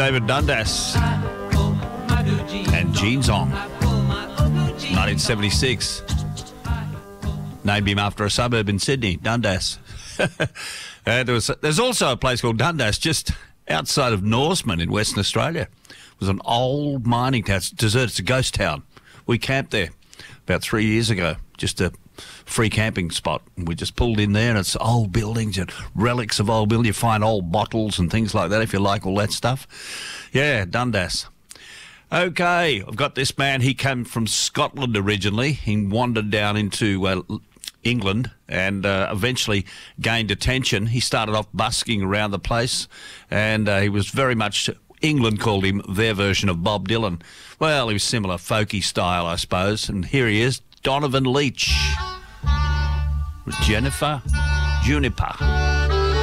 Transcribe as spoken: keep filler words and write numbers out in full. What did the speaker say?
David Dundas and Jeans On. nineteen seventy-six. Named him after a suburb in Sydney, Dundas. uh, there was, there's also a place called Dundas just outside of Norseman in Western Australia. It was an old mining town. It's deserted. It's a ghost town. We camped there about three years ago, just a free camping spot. We just pulled in there, and it's old buildings and relics of old buildings. You find old bottles and things like that if you like all that stuff. Yeah, Dundas. Okay, I've got this man. He came from Scotland originally. He wandered down into uh, England and uh, eventually gained attention. He started off busking around the place, and uh, he was very much... England called him their version of Bob Dylan. Well, he was similar, folky style, I suppose. And here he is, Donovan Leitch. Jennifer Juniper.